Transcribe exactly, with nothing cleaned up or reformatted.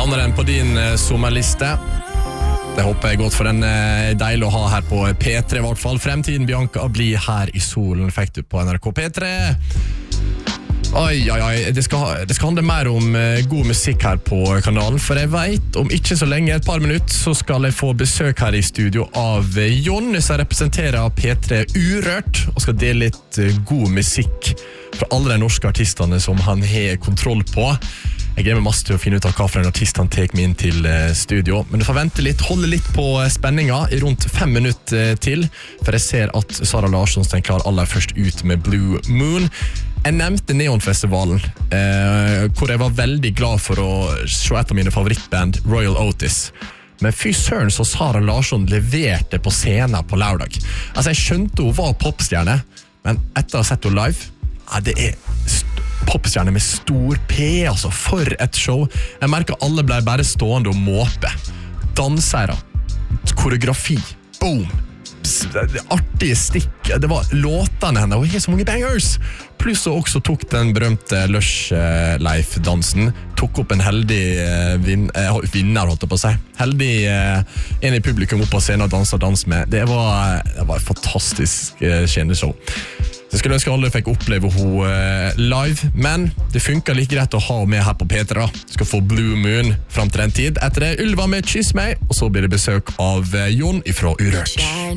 andre enn på din uh, sommerliste. Det håper jeg godt, for den er deilig å ha her på P tre i hvert fall. Fremtiden, Bianca, bli her i solen, fikk du på N R K P tre. Oi, oi, oi, det skal, det skal handle mer om uh, god musikk her på kanalen, for jeg vet, om ikke så lenge, et par minutter, så skal jeg få besøk her i studio av uh, Jon, som representerer P tre Urørt, og skal dele litt uh, god musikk fra alle de norske artistene som han har kontroll på. Jeg gleder meg masse til å finne ut av hva for en artist han tek meg inn til studio. Men du får vente litt, holde litt på spenninga i rundt fem minutter til, for jeg ser at Sara Larsson er klar aller først ut med Blue Moon. Jeg nevnte Neonfestivalen, eh, hvor jeg var veldig glad for å se et av mine favorittband, Royal Otis. Men fy søren så Sara Larsson leverte på scenen på lørdag. Altså, jeg skjønte hun var popstjerne, men etter å ha sett henne live, ja, det er popstjerne med stor P, altså, for et show. Jeg merker alle ble bare stående og måpe. Dansere, koreografi, boom, artige stikk, det var låtene henne, og hun har så mange bangers. Pluss hun også tok den berømte Lush Life-dansen, tok opp en heldig vin, eh, vinner, holdt jeg på å si. Heldig eh, en i publikum opp på scenen og danset dans med. Det var, det var et fantastisk eh, kjendeshow. Jeg skulle ønske alle fikk oppleve henne uh, live, men det funker like greit å ha henne med her på P tre. Du skal få Blue Moon frem til den tid. Etter det, Ylva med Kyss meg, og så blir det besøk av uh, Jon ifra Urørt.